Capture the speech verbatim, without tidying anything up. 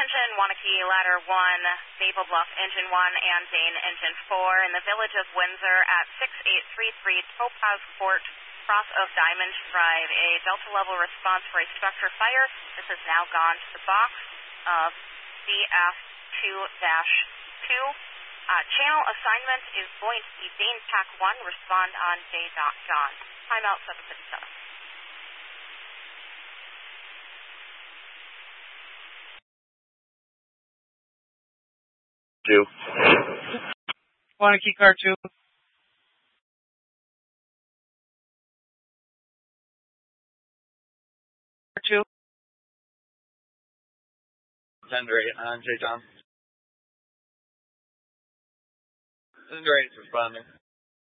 Attention, Wanakee Ladder one, Maple Bluff Engine one, and Dane Engine four in the village of Windsor at six eight three three Topaz Court, cross of Diamond Drive. A Delta level response for a structure fire. This has now gone to the box of C F two dash two. Uh, channel assignment is going to be Dane Pack one. Respond on J. John. Timeout seven fifty-seven. Two. Wanakee car two. Two. Send rate on J. John. Send rate is responding.